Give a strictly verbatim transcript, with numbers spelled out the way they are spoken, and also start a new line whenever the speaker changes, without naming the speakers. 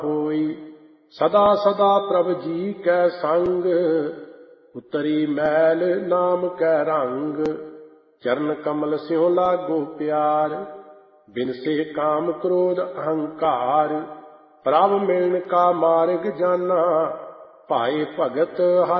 ਹੋਈ। ਸਦਾ ਸਦਾ ਪ੍ਰਭ ਜੀ ਕੈ ਸੰਗ, ਉਤਰੀ ਮੈਲ ਨਾਮ ਕੈ ਰੰਗ। ਚਰਨ ਕਮਲ ਸਿਉ ਲਾਗੋ ਪਿਆਰ, ਬਿਨਸੇ ਕਾਮ ਕ੍ਰੋਧ ਅਹੰਕਾਰ। ਪ੍ਰਭ ਮਿਲਨ ਕਾ ਮਾਰਗ ਜਾਨਾ, ਭਾਏ ਭਗਤ